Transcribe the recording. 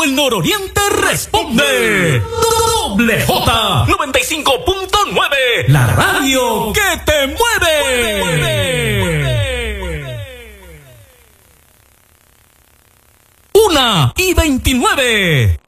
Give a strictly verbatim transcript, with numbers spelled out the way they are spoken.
el nororiente responde. Doble J noventa y cinco punto nueve, la radio que te mueve. Una y veintinueve.